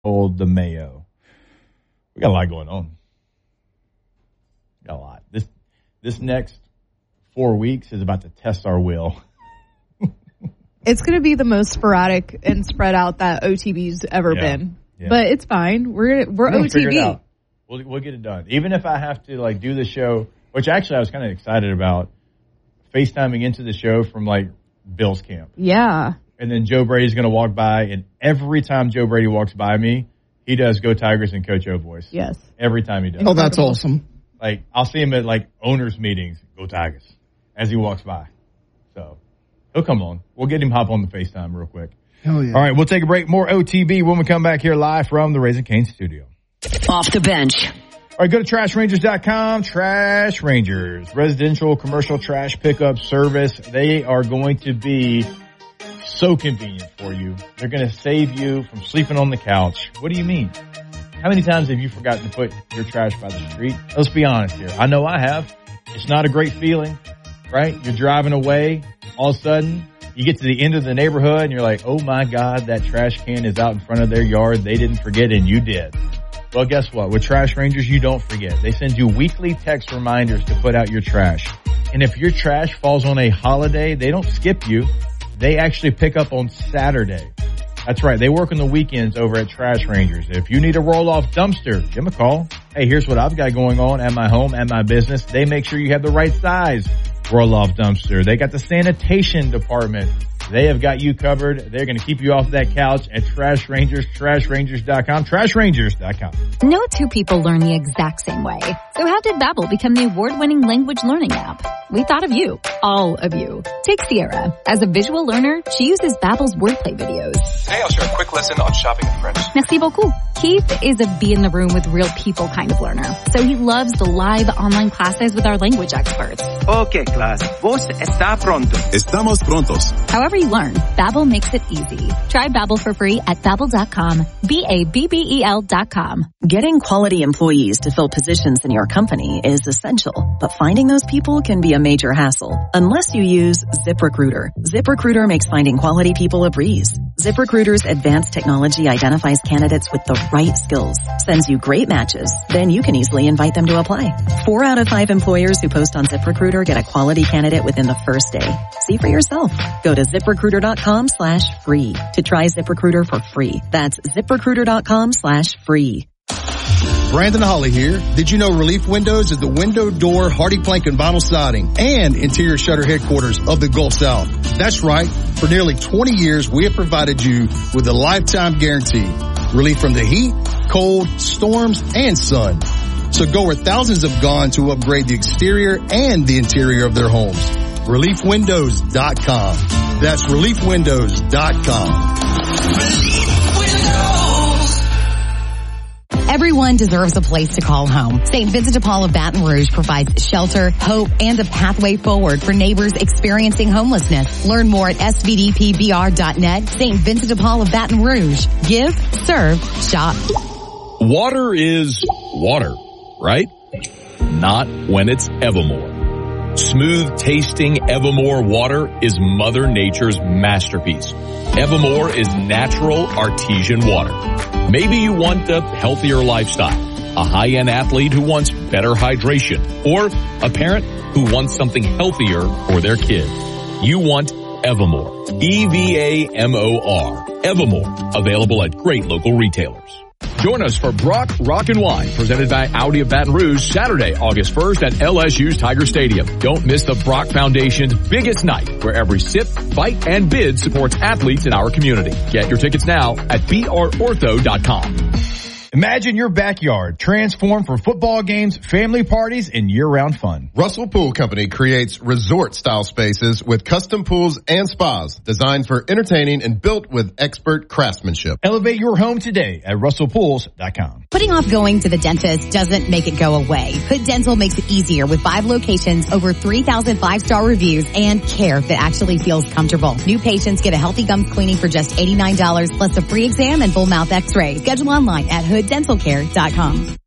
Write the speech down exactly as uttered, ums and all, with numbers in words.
hold the Mayo. We got a lot going on. We got a lot. This this next four weeks is about to test our will. It's going to be the most sporadic and spread out that O T B's ever yeah. been. Yeah. But it's fine. We're we're we'll O T B. It we'll we'll get it done. Even if I have to like do the show, which actually I was kind of excited about, FaceTiming into the show from like Bills camp. Yeah. And then Joe Brady's going to walk by, and every time Joe Brady walks by me, he does Go Tigers and Coach O voice. Yes. Every time he does. Oh, that's awesome. Like I'll see him at like owners meetings, Go Tigers, as he walks by. So he'll come on. We'll get him hop on the FaceTime real quick. Oh, yeah. All right, we'll take a break. More O T B when we come back here live from the Raising Cane's studio. Off the bench. All right, go to trash rangers dot com. Trash Rangers, residential, commercial trash pickup service. They are going to be so convenient for you. They're going to save you from sleeping on the couch. What do you mean? How many times have you forgotten to put your trash by the street? Let's be honest here. I know I have. It's not a great feeling, right? You're driving away. All of a sudden, you get to the end of the neighborhood and you're like, oh my God, that trash can is out in front of their yard. They didn't forget and you did. Well, guess what? With Trash Rangers, you don't forget. They send you weekly text reminders to put out your trash. And if your trash falls on a holiday, they don't skip you. They actually pick up on Saturday. That's right. They work on the weekends over at Trash Rangers. If you need a roll-off dumpster, give them a call. Hey, here's what I've got going on at my home, at my business. They make sure you have the right size roll-off dumpster. They got the sanitation department. They have got you covered. They're going to keep you off that couch at Trash Rangers, trash rangers dot com, trash rangers dot com. No two people learn the exact same way. So how did Babbel become the award-winning language learning app? We thought of you. All of you. Take Sierra. As a visual learner, she uses Babbel's wordplay videos. Today I'll share a quick lesson on shopping in French. Merci beaucoup. Keith is a be in the room with real people kind of learner. So he loves the live online classes with our language experts. Okay, class. Vos está pronto. Estamos prontos. However you learn, Babbel makes it easy. Try Babbel for free at babbel dot com. B A B B E L dot com. Getting quality employees to fill positions in your company is essential, but finding those people can be a major hassle unless you use ZipRecruiter. ZipRecruiter makes finding quality people a breeze. ZipRecruiter's advanced technology identifies candidates with the right skills, sends you great matches, then you can easily invite them to apply. Four out of five employers who post on ZipRecruiter get a quality candidate within the first day. See for yourself. Go to ZipRecruiter dot com slash free to try ZipRecruiter for free. That's ZipRecruiter dot com slash free. Brandon Holly here. Did you know Relief Windows is the window, door, hardy plank, and vinyl siding and interior shutter headquarters of the Gulf South? That's right. For nearly twenty years, we have provided you with a lifetime guarantee. Relief from the heat, cold, storms, and sun. So go where thousands have gone to upgrade the exterior and the interior of their homes. relief windows dot com. That's relief windows dot com. Everyone deserves a place to call home. Saint Vincent de Paul of Baton Rouge provides shelter, hope, and a pathway forward for neighbors experiencing homelessness. Learn more at S V D P B R dot net. Saint Vincent de Paul of Baton Rouge. Give, serve, shop. Water is water, right? Not when it's Evermore. Smooth tasting Evermore water is Mother Nature's masterpiece. Evermore is natural artesian water. Maybe you want a healthier lifestyle, a high-end athlete who wants better hydration, or a parent who wants something healthier for their kid. You want Evermore. E V A M O R. Evermore. Available at great local retailers. Join us for Brock Rock and Wine, presented by Audi of Baton Rouge, Saturday, August first at L S U's Tiger Stadium. Don't miss the Brock Foundation's biggest night, where every sip, bite, and bid supports athletes in our community. Get your tickets now at B R ortho dot com. Imagine your backyard transformed for football games, family parties, and year-round fun. Russell Pool Company creates resort-style spaces with custom pools and spas designed for entertaining and built with expert craftsmanship. Elevate your home today at russell pools dot com. Putting off going to the dentist doesn't make it go away. Hood Dental makes it easier with five locations, over three thousand five-star reviews, and care that actually feels comfortable. New patients get a healthy gums cleaning for just eighty-nine dollars plus a free exam and full mouth x-ray. Schedule online at hood dental care dot com.